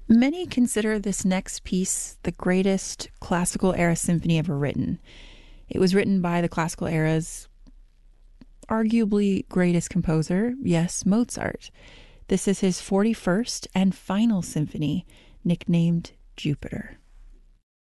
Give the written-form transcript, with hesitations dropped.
Many consider this next piece the greatest classical era symphony ever written. It was written by the classical era's arguably greatest composer, yes, Mozart. This is his 41st and final symphony, nicknamed Jupiter.